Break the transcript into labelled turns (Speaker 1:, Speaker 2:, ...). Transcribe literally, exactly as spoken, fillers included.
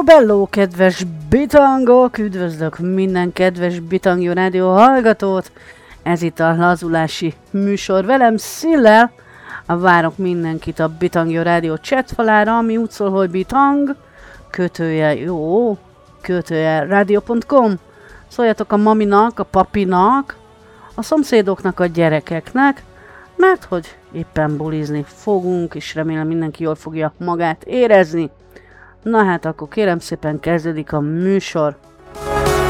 Speaker 1: Bello, kedves bitangok! Üdvözlök minden kedves Bitangjó Rádió hallgatót! Ez itt a lazulási műsor velem, Szillel. Várok mindenkit a Bitangjó Rádió chatfalára, ami úgy szól, hogy bitang, kötője jó, kötője rádió pont com. Szóljatok a maminak, a papinak, a szomszédoknak, a gyerekeknek, mert hogy éppen bulizni fogunk, és remélem mindenki jól fogja magát érezni. Na hát akkor kérem szépen kezdődik a műsor.